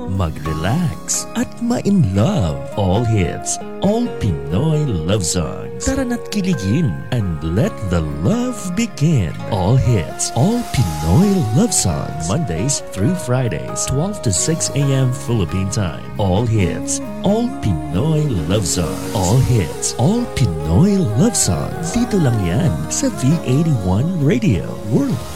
mag-relax at ma-in love. All hits, all Pinoy love songs. Tara na't kiligin and let the love begin. All hits, all Pinoy love songs. Mondays through Fridays, 12 to 6 a.m. Philippine time. All hits, all Pinoy love songs. All hits, all Pinoy love songs. Dito lang yan sa V81 Radio World.